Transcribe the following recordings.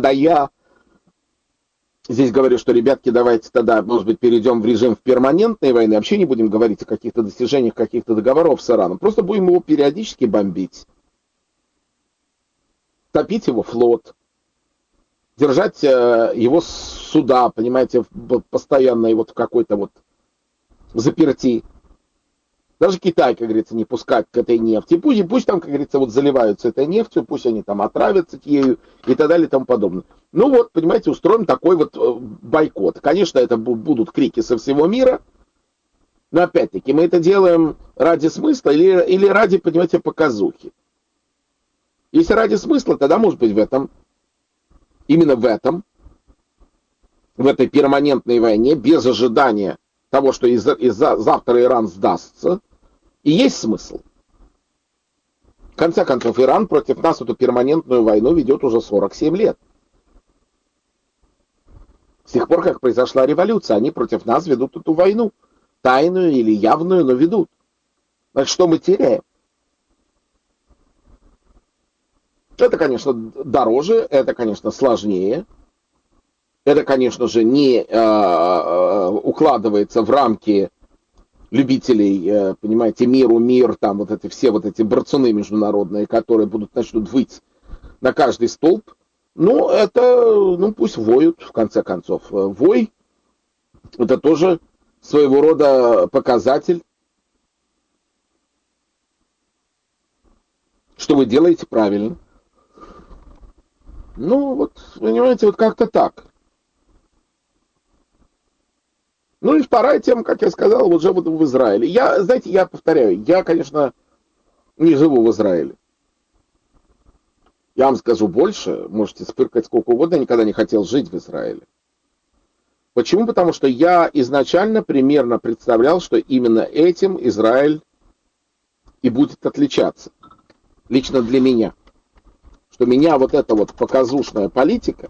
когда я здесь говорю, что, ребятки, давайте тогда, может быть, перейдем в режим в перманентной войны, вообще не будем говорить о каких-то достижениях, каких-то договоров с Ираном, просто будем его периодически бомбить, топить его флот, держать его суда, понимаете, постоянно вот в какой-то вот заперти. Даже Китай, как говорится, не пускать к этой нефти. Пусть там, как говорится, вот заливаются этой нефтью, пусть они там отравятся ею и так далее и тому подобное. Ну вот, понимаете, устроим такой вот бойкот. Конечно, это будут крики со всего мира, но опять-таки мы это делаем ради смысла или ради, понимаете, показухи. Если ради смысла, тогда, может быть, именно в этой перманентной войне, без ожидания того, что завтра Иран сдастся, и есть смысл. В конце концов, Иран против нас эту перманентную войну ведет уже 47 лет. С тех пор, как произошла революция, они против нас ведут эту войну. Тайную или явную, но ведут. Значит, что мы теряем? Это, конечно, дороже, это, конечно, сложнее. Это, конечно же, не укладывается в рамки любителей, понимаете, мир, там вот эти все вот эти борцуны международные, которые начнут выть на каждый столб. Ну, это, пусть воют, в конце концов. Вой — это тоже своего рода показатель, что вы делаете правильно. Ну, вот, понимаете, вот как-то так. Ну и вторая тема, как я сказал, вот живут в Израиле. Я повторяю, я, конечно, не живу в Израиле. Я вам скажу больше, можете спыркать сколько угодно, я никогда не хотел жить в Израиле. Почему? Потому что я изначально примерно представлял, что именно этим Израиль и будет отличаться. Лично для меня. Что меня вот эта вот показушная политика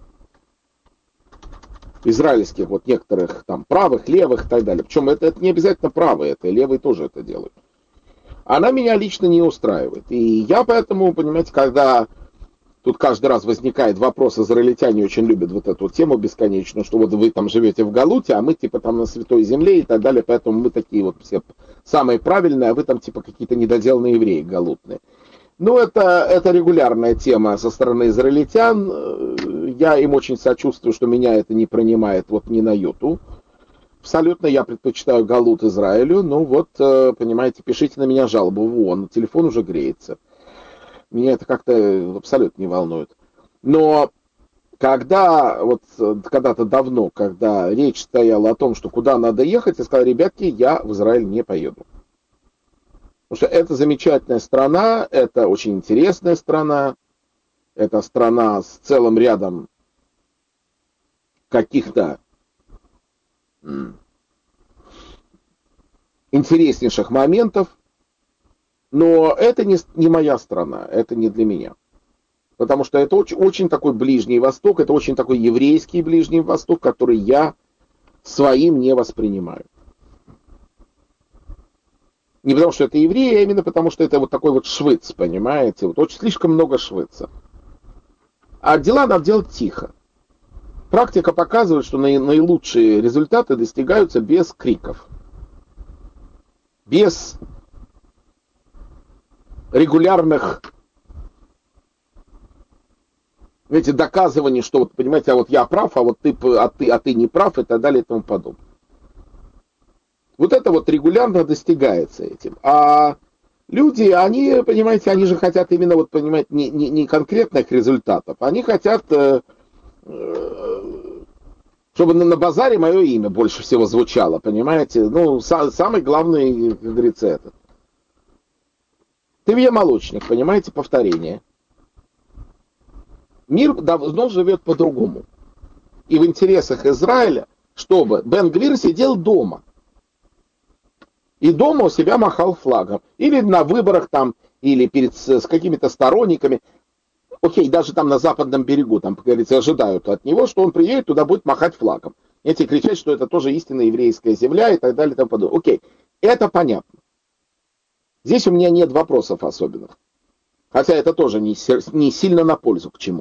израильских вот некоторых там правых, левых и так далее. Причем это не обязательно правые, это и левые тоже это делают. Она меня лично не устраивает. И я поэтому, понимаете, когда тут каждый раз возникает вопрос, израильтяне очень любят вот эту тему бесконечную, что вот вы там живете в Галуте, а мы типа там на Святой Земле и так далее, поэтому мы такие вот все самые правильные, а вы там типа какие-то недоделанные евреи галутные. Ну, это регулярная тема со стороны израильтян. Я им очень сочувствую, что меня это не принимает вот ни на йоту. Абсолютно я предпочитаю Галут Израилю. Ну вот, понимаете, пишите на меня жалобу. Вон, телефон уже греется. Меня это как-то абсолютно не волнует. Но когда-то давно, когда речь стояла о том, что куда надо ехать, я сказал, ребятки, я в Израиль не поеду. Потому что это замечательная страна, это очень интересная страна, это страна с целым рядом каких-то интереснейших моментов, но это не моя страна, это не для меня. Потому что это очень, очень такой Ближний Восток, это очень такой еврейский Ближний Восток, который я своим не воспринимаю. Не потому, что это евреи, а именно потому, что это вот такой вот швыц, понимаете? Вот очень слишком много швыца. А дела надо делать тихо. Практика показывает, что наилучшие результаты достигаются без криков. Без регулярных, знаете, доказываний, что вот, понимаете, а вот я прав, а ты не прав и так далее и тому подобное. Вот это вот регулярно достигается этим. А люди, они, понимаете, они же хотят именно, вот, понимаете, не конкретных результатов. Они хотят, чтобы на базаре мое имя больше всего звучало, понимаете. Ну, самый главный, как говорится, это. Ты мне молочник, понимаете, повторение. Мир давно живет по-другому. И в интересах Израиля, чтобы Бен-Гвир сидел дома. И дома у себя махал флагом. Или на выборах там, или с какими-то сторонниками. Окей, даже там на западном берегу, там, как говорится, ожидают от него, что он приедет, туда будет махать флагом. Эти кричать, что это тоже истинная еврейская земля и так далее и тому подобное. Окей, это понятно. Здесь у меня нет вопросов особенных. Хотя это тоже не сильно на пользу к чему.